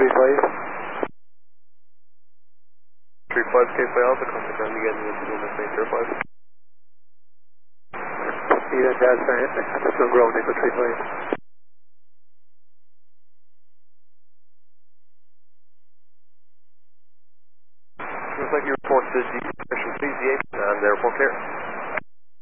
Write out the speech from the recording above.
35K by Alpha, contact ground again with the Luna 305. Eden Jazz, Amazon ground, Echo 35. Looks like you reported the special PZA and the airport clear.